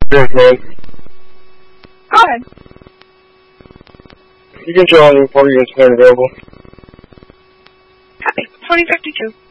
Yes, man. Go ahead. You can show on your report units when available. Copy. 2052.